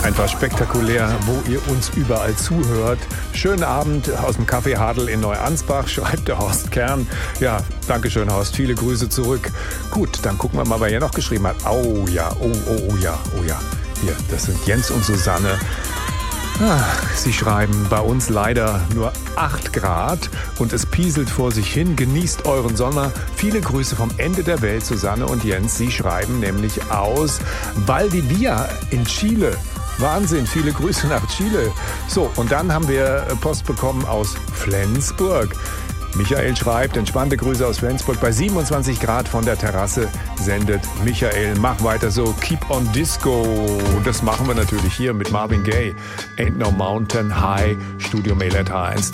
Einfach spektakulär, wo ihr uns überall zuhört. Schönen Abend aus dem Café Hadel in Neuansbach, schreibt der Horst Kern. Ja, danke schön, Horst. Viele Grüße zurück. Gut, dann gucken wir mal, wer hier noch geschrieben hat. Oh ja. Hier, das sind Jens und Susanne. Sie schreiben, bei uns leider nur 8 Grad und es pieselt vor sich hin. Genießt euren Sommer. Viele Grüße vom Ende der Welt, Susanne und Jens. Sie schreiben nämlich aus Valdivia in Chile. Wahnsinn, viele Grüße nach Chile. So, und dann haben wir Post bekommen aus Flensburg. Michael schreibt, entspannte Grüße aus Flensburg. Bei 27 Grad von der Terrasse sendet Michael. Mach weiter so, keep on disco. Und das machen wir natürlich hier mit Marvin Gaye. Ain't no mountain high, Studio Mail at h1.de.